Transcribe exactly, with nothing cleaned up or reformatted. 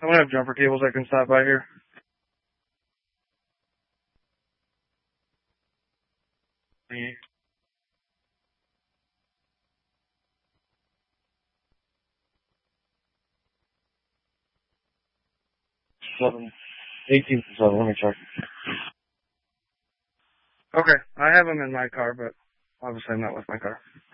I don't have jumper cables I can stop by here. Seven. eighteenth to seven. Let me check. Okay. I have them in my car, but obviously I'm not with my car.